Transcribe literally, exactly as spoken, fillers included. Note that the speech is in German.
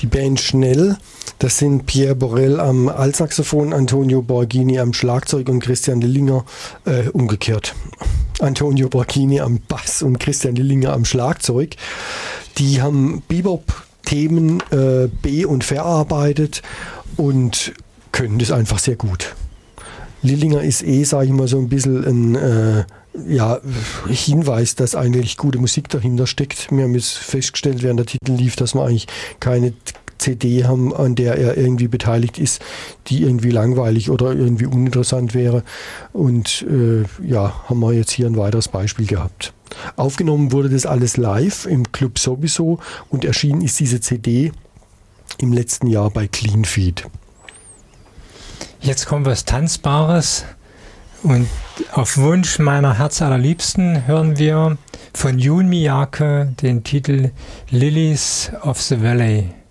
Die Band Schnell, das sind Pierre Borel am Altsaxophon, Antonio Borghini am Schlagzeug und Christian Lillinger äh, umgekehrt. Antonio Borghini am Bass und Christian Lillinger am Schlagzeug. Die haben Bebop-Themen äh, be- und verarbeitet und können das einfach sehr gut. Lillinger ist eh, sage ich mal, so ein bisschen ein äh, ja, Hinweis, dass eigentlich gute Musik dahinter steckt. Wir haben jetzt festgestellt, während der Titel lief, dass wir eigentlich keine C D haben, an der er irgendwie beteiligt ist, die irgendwie langweilig oder irgendwie uninteressant wäre. Und äh, ja, haben wir jetzt hier ein weiteres Beispiel gehabt. Aufgenommen wurde das alles live im Club Sowieso und erschienen ist diese C D im letzten Jahr bei Clean Feed. Jetzt kommt was Tanzbares und auf Wunsch meiner Herzallerliebsten hören wir von Jun Miyake den Titel Lilies of the Valley.